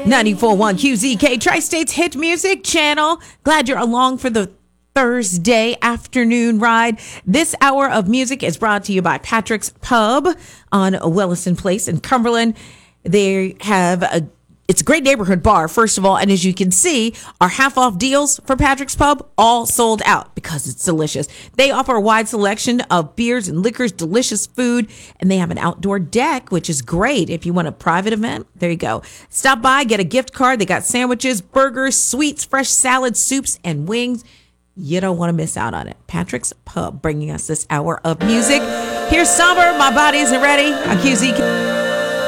94.1 QZK, Tri-States Hit Music Channel. Glad you're along for the Thursday afternoon ride. This hour of music is brought to you by Patrick's Pub on Williston Place in Cumberland. They have it's a great neighborhood bar, first of all, and as you can see, our half-off deals for Patrick's Pub all sold out because it's delicious. They offer a wide selection of beers and liquors, delicious food, and they have an outdoor deck, which is great if you want a private event. There you go. Stop by, get a gift card. They got sandwiches, burgers, sweets, fresh salads, soups, and wings. You don't want to miss out on it. Patrick's Pub bringing us this hour of music. Here's Somber, My Body Isn't Ready on QZK.